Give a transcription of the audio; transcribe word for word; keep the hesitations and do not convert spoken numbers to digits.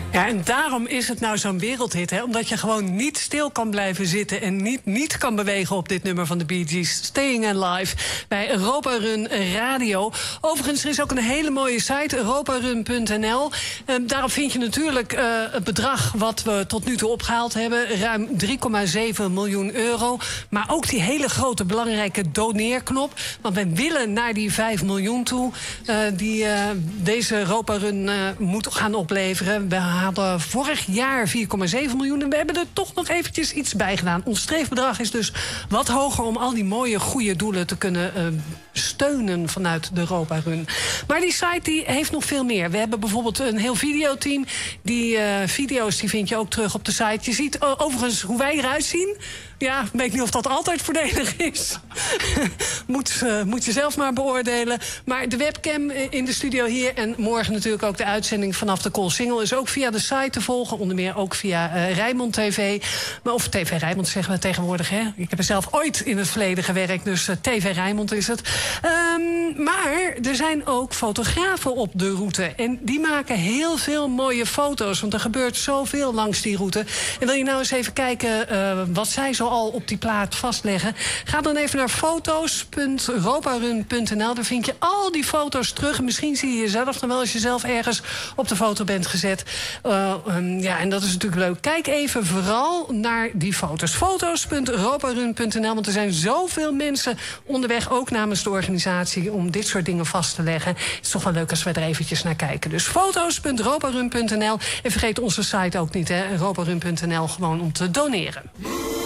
Ja, en daarom is het nou zo'n wereldhit, hè? Omdat je gewoon niet stil kan blijven zitten en niet, niet kan bewegen op dit nummer van de Bee Gees. Staying Alive bij Europa Run Radio. Overigens, er is ook een hele mooie site, europarun punt n l. Uh, daarop vind je natuurlijk uh, het bedrag wat we tot nu toe opgehaald hebben. Ruim drie komma zeven miljoen euro. Maar ook die hele grote belangrijke doneerknop. Want we willen naar die vijf miljoen toe. Uh, die uh, deze Europa Run uh, moet gaan opleveren. We hadden vorig jaar vier komma zeven miljoen. En we hebben er toch nog eventjes iets bij gedaan. Ons streefbedrag is dus wat hoger om al die mooie, goede doelen te kunnen uh, steunen vanuit de Europa Run. Maar die site die heeft nog veel meer. We hebben bijvoorbeeld een heel videoteam. Die uh, video's die vind je ook terug op de site. Je ziet uh, overigens hoe wij eruit zien. Ja, ik weet niet of dat altijd voordelig is. moet, uh, moet je zelf maar beoordelen. Maar de webcam in de studio hier en morgen natuurlijk ook de uitzending vanaf de Koolsingel is ook via de site te volgen. Onder meer ook via uh, Rijnmond T V. Maar of T V Rijnmond zeggen we tegenwoordig, hè? Ik heb er zelf ooit in het verleden gewerkt, dus uh, T V Rijnmond is het. Um, maar er zijn ook fotografen op de route. En die maken heel veel mooie foto's. Want er gebeurt zoveel langs die route. En wil je nou eens even kijken uh, wat zij zo al op die plaat vastleggen? Ga dan even naar foto's punt europarun punt n l. Daar vind je al die foto's terug. En misschien zie je jezelf dan wel als je zelf ergens op de foto bent gezet. Uh, um, ja, en dat is natuurlijk leuk. Kijk even vooral naar die foto's. foto's punt europarun punt n l. Want er zijn zoveel mensen onderweg, ook namens de organisatie, om dit soort dingen vast te leggen. Het is toch wel leuk als we er eventjes naar kijken. Dus foto's punt europarun punt n l. En vergeet onze site ook niet, hè? europarun punt n l, gewoon om te doneren.